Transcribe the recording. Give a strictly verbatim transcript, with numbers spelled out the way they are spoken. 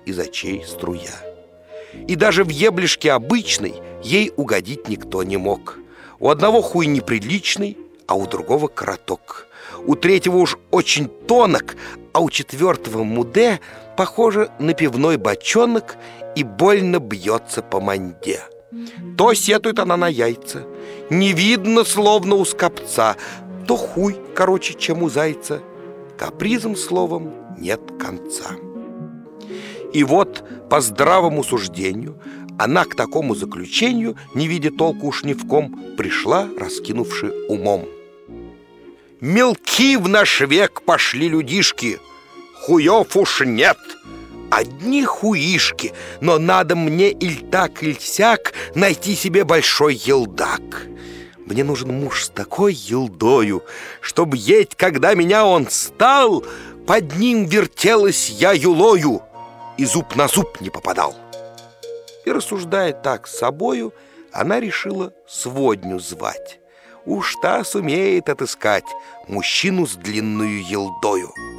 из очей струя. И даже в еблишке обычной ей угодить никто не мог. У одного хуй неприличный, а у другого короток. У третьего уж очень тонок, а у четвертого муде похоже на пивной бочонок и больно бьется по манде. То сетует она на яйца, не видно, словно у скопца, то хуй короче, чем у зайца. Капризом, словом, нет конца. И вот, по здравому суждению, она к такому заключению, не видя толку уж ни в ком, пришла, раскинувши умом. Мелки в наш век пошли людишки, хуев уж нет, одни хуишки, но надо мне иль так, иль сяк найти себе большой елдак. Мне нужен муж с такой елдою, чтоб еть, когда меня он стал, под ним вертелась я юлою и зуб на зуб не попадал. И, рассуждая так с собою, она решила сводню звать. Уж та сумеет отыскать мужчину с длинную елдою.